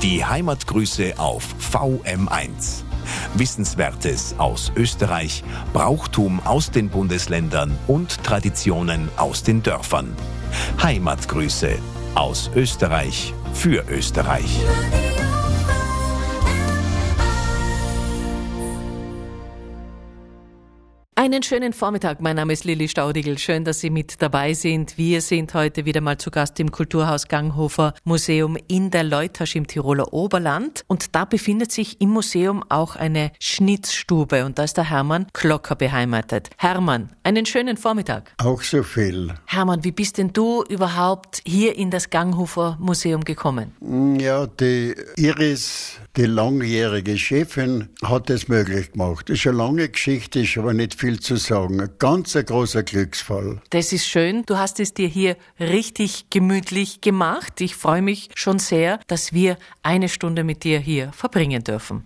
Die Heimatgrüße auf VM1. Wissenswertes aus Österreich, Brauchtum aus den Bundesländern und Traditionen aus den Dörfern. Heimatgrüße aus Österreich für Österreich. Einen schönen Vormittag, mein Name ist Lilli Staudigl. Schön, dass Sie mit dabei sind. Wir sind heute wieder mal zu Gast im Kulturhaus Ganghofer Museum in der Leutasch im Tiroler Oberland. Und da befindet sich im Museum auch eine Schnitzstube und da ist der Hermann Klocker beheimatet. Hermann, einen schönen Vormittag. Auch so viel. Hermann, wie bist denn du überhaupt hier in das Ganghofer Museum gekommen? Ja, die Iris, die langjährige Chefin, hat es möglich gemacht. Das ist eine lange Geschichte, ist aber nicht viel zu sagen. Ein ganz großer Glücksfall. Das ist schön. Du hast es dir hier richtig gemütlich gemacht. Ich freue mich schon sehr, dass wir eine Stunde mit dir hier verbringen dürfen.